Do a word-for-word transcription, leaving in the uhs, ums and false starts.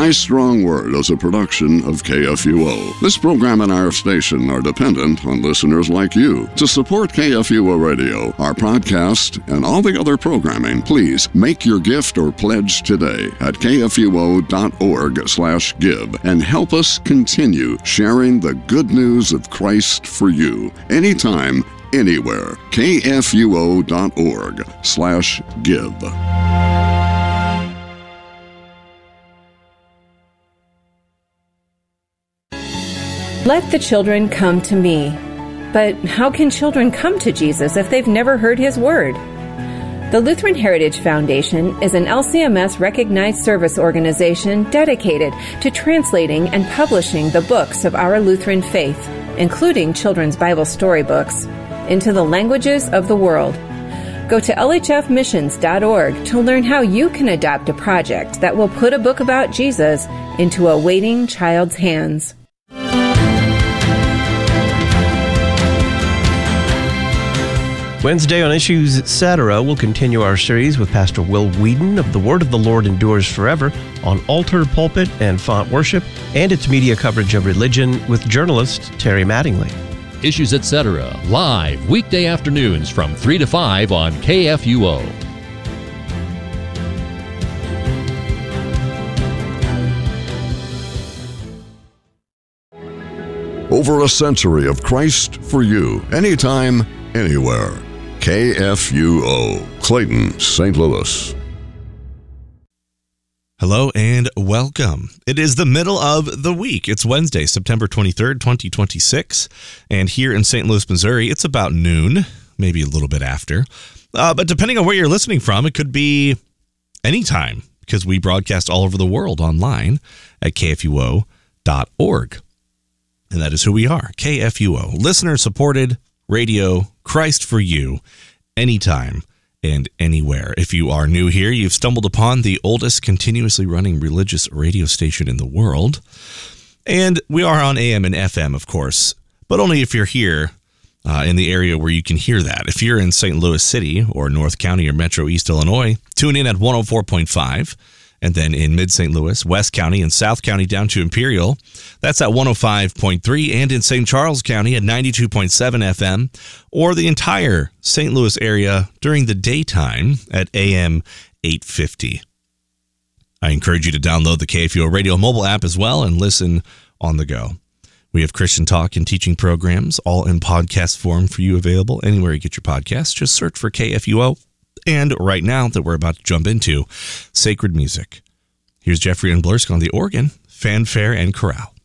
My Strong Word is a production of K F U O. This program and our station are dependent on listeners like you. To support K F U O Radio, our podcast, and all the other programming, please make your gift or pledge today at kfuo.org slash give and help us continue sharing the good news of Christ for you. Anytime, anywhere. kfuo.org slash give. Let the children come to me. But how can children come to Jesus if they've never heard his word? The Lutheran Heritage Foundation is an L C M S-recognized service organization dedicated to translating and publishing the books of our Lutheran faith, including children's Bible storybooks, into the languages of the world. Go to L H F missions dot org to learn how you can adopt a project that will put a book about Jesus into a waiting child's hands. Wednesday on Issues Etc. we'll continue our series with Pastor Will Whedon of The Word of the Lord Endures Forever on altar, pulpit, and font worship, and its media coverage of religion with journalist Terry Mattingly. Issues Etc. live weekday afternoons from three to five on K F U O. Over a century of Christ for you, anytime, anywhere. K F U O, Clayton, Saint Louis. Hello and welcome. It is the middle of the week. It's Wednesday, September twenty-third, twenty twenty-six. And here in Saint Louis, Missouri, it's about noon, maybe a little bit after. Uh, but depending on where you're listening from, it could be anytime because we broadcast all over the world online at K F U O dot org. And that is who we are, K F U O, listener-supported radio, Christ for you, anytime and anywhere. If you are new here, you've stumbled upon the oldest continuously running religious radio station in the world. And we are on A M and F M, of course, but only if you're here uh, in the area where you can hear that. If you're in Saint Louis City or North County or Metro East Illinois, tune in at one oh four point five. And then in Mid-Saint Louis, West County, and South County down to Imperial, that's at one oh five point three, and in Saint Charles County at ninety-two point seven F M, or the entire Saint Louis area during the daytime at A M eight fifty. I encourage you to download the K F U O Radio mobile app as well and listen on the go. We have Christian talk and teaching programs, all in podcast form for you, available anywhere you get your podcasts. Just search for K F U O. And right now that we're about to jump into, sacred music. Here's Jeffrey and Blursk on the organ, fanfare, and chorale.